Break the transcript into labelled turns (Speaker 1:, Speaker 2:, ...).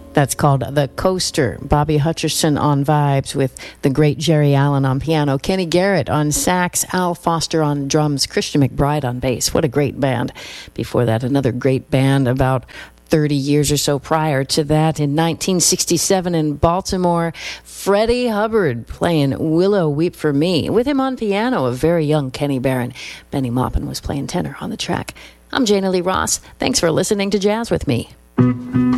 Speaker 1: That's called The Coaster. Bobby Hutcherson on vibes with the great Jerry Allen on piano, Kenny Garrett on sax, Al Foster on drums, Christian McBride on bass. What a great band. Before that, another great band about 30 years or so prior to that. In 1967 in Baltimore, Freddie Hubbard playing Willow Weep for Me. With him on piano, a very young Kenny Barron. Benny Maupin was playing tenor on the track. I'm Jana Lee Ross. Thanks for listening to Jazz with Me.